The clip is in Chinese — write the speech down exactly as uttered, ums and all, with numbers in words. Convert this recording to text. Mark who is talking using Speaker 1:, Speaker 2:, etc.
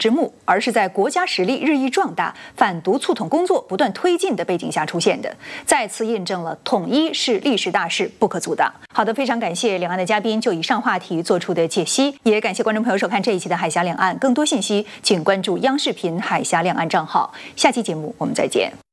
Speaker 1: 之幕，而是在国家实力日益壮大、反独促统工作不断推进的背景下出现的，再次验证了统一是历史大势，不可阻挡。好的，非常感谢两岸的嘉宾就以上话题做出的解析，也感谢观众朋友收看这一期的海峡两岸。更多信息，请关注央视频海峡两岸账号。下期节目我们再见。